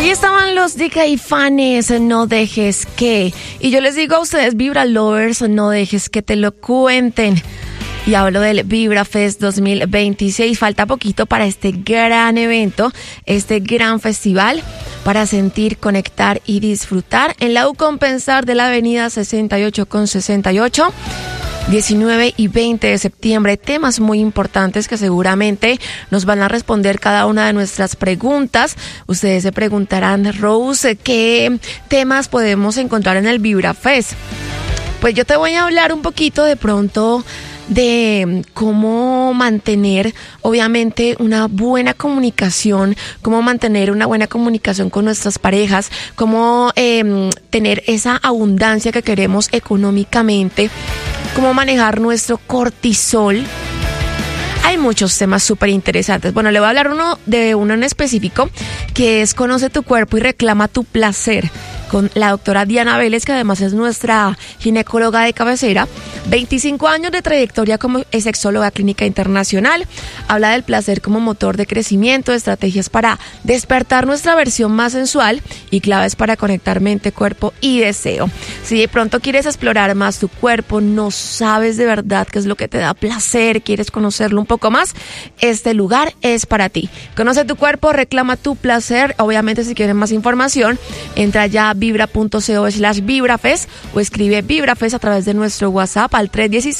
Ahí estaban los de Caifanes, No dejes que. Y yo les digo a ustedes, Vibra Lovers, no dejes que te lo cuenten. Y hablo del Vibra Fest 2026. Falta poquito para este gran evento, este gran festival para sentir, conectar y disfrutar en la Ucompensar de la avenida 68 con 68. 19 y 20 de septiembre, temas muy importantes que seguramente nos van a responder cada una de nuestras preguntas. Ustedes se preguntarán, Rose, ¿qué temas podemos encontrar en el Vibra Fest? Pues yo te voy a hablar un poquito de pronto de cómo mantener, obviamente, una buena comunicación, cómo mantener una buena comunicación con nuestras parejas, cómo tener esa abundancia que queremos económicamente, cómo manejar nuestro cortisol. Hay muchos temas súper interesantes. Bueno, le voy a hablar de uno en específico, que es Conoce tu cuerpo y reclama tu placer, con la doctora Diana Vélez, que además es nuestra ginecóloga de cabecera. 25 años de trayectoria como sexóloga clínica internacional. Habla del placer como motor de crecimiento, estrategias para despertar nuestra versión más sensual y claves para conectar mente, cuerpo y deseo. Si de pronto quieres explorar más tu cuerpo, no sabes de verdad qué es lo que te da placer, quieres conocerlo un poco más, este lugar es para ti. Conoce tu cuerpo, reclama tu placer. Obviamente, si quieres más información, entra ya a vibra.co/vibrafest o escribe vibrafest a través de nuestro WhatsApp al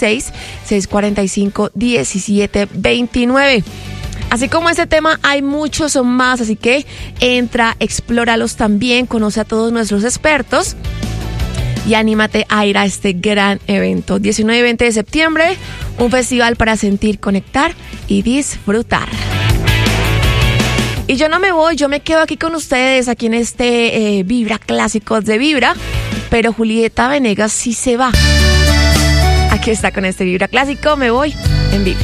316-645-1729. Así como este tema, hay muchos más, así que entra, explóralos también, conoce a todos nuestros expertos y anímate a ir a este gran evento. 19 y 20 de septiembre, un festival para sentir, conectar y disfrutar. Y yo no me voy, yo me quedo aquí con ustedes, aquí en este Vibra Clásicos de Vibra, pero Julieta Venegas sí se va. Aquí está con este Vibra Clásico, me voy en Vibra.